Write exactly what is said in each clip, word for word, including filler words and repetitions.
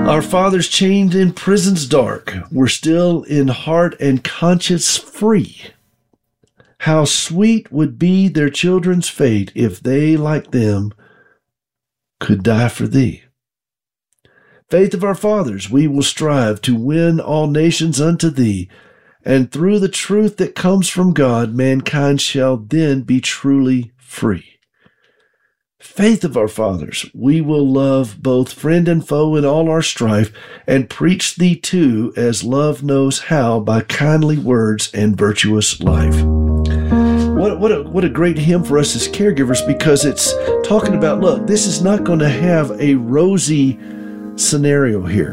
Our fathers chained in prisons dark were still in heart and conscience free. How sweet would be their children's fate if they, like them, could die for thee. Faith of our fathers, we will strive to win all nations unto thee, and through the truth that comes from God, mankind shall then be truly free. Faith of our fathers, we will love both friend and foe in all our strife, and preach thee too, as love knows how, by kindly words and virtuous life. What, what, a, what a great hymn for us as caregivers, because it's talking about, look, this is not going to have a rosy scenario here.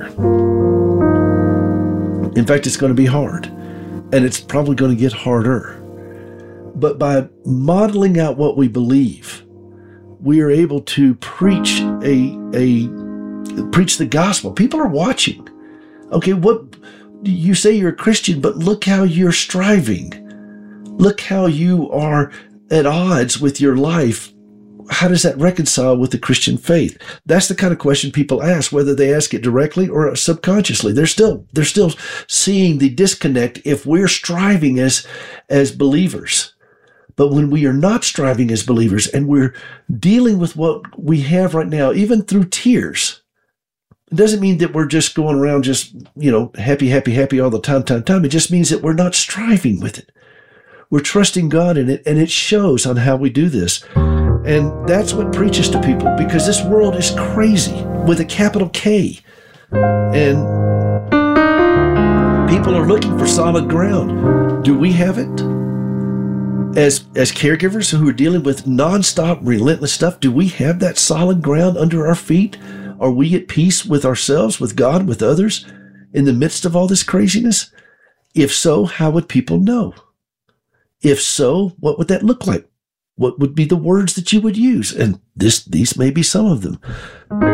In fact, it's going to be hard, and it's probably going to get harder. But by modeling out what we believe, we are able to preach a a preach the gospel. People are watching. Okay, what you say you're a Christian, but look how you're striving. Look how you are at odds with your life. How does that reconcile with the Christian faith? That's the kind of question people ask, whether they ask it directly or subconsciously. They're still they're still seeing the disconnect if we're striving as as believers. But when we are not striving as believers and we're dealing with what we have right now, even through tears, it doesn't mean that we're just going around just, you know, happy, happy, happy all the time, time, time. It just means that we're not striving with it. We're trusting God in it, and it shows on how we do this. And that's what preaches to people, because this world is crazy with a capital K. And people are looking for solid ground. Do we have it? As as caregivers who are dealing with nonstop, relentless stuff, do we have that solid ground under our feet? Are we at peace with ourselves, with God, with others, in the midst of all this craziness? If so, how would people know? If so, what would that look like? What would be the words that you would use? And this these may be some of them.